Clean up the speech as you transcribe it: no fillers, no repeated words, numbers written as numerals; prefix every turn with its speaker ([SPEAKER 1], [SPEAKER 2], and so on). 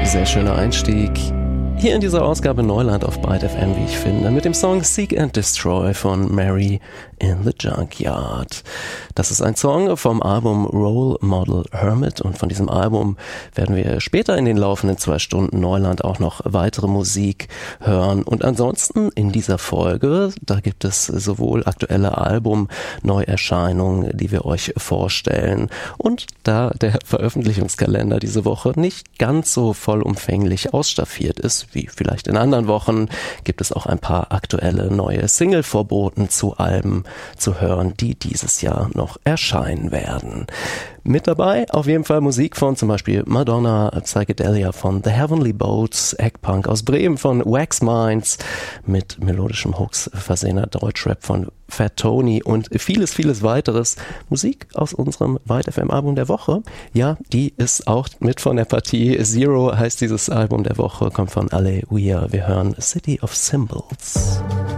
[SPEAKER 1] Sehr schöner Einstieg. Hier in dieser Ausgabe Neuland auf Byte FM, wie ich finde, mit dem Song Seek and Destroy von Mary in the Junkyard. Das ist ein Song vom Album Role Model Hermit und von diesem Album werden wir später in den laufenden 2 Stunden Neuland auch noch weitere Musik hören. Und ansonsten in dieser Folge, da gibt es sowohl aktuelle Album-Neuerscheinungen, die wir euch vorstellen, und da der Veröffentlichungskalender diese Woche nicht ganz so vollumfänglich ausstaffiert ist, wie vielleicht in anderen Wochen, gibt es auch ein paar aktuelle neue Single-Vorboten zu Alben zu hören, die dieses Jahr noch erscheinen werden. Mit dabei auf jeden Fall Musik von zum Beispiel Madonna, Psychedelia von The Heavenly Boats, Eggpunk aus Bremen von Wax Minds, mit melodischem Hooks versehener Deutschrap von Fat Tony und vieles, vieles weiteres. Musik aus unserem Byte FM Album der Woche. Ja, die ist auch mit von der Partie. Zero heißt dieses Album der Woche, kommt von Alleluia. Wir hören City of Symbols.